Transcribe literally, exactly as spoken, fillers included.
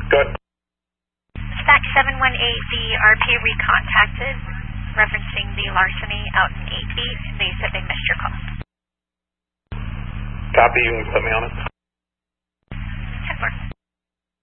Good. Stack seven one eight, the R P recontacted, referencing the larceny out in eight feet. They said they missed your call. Copy, you can put me on it. ten four.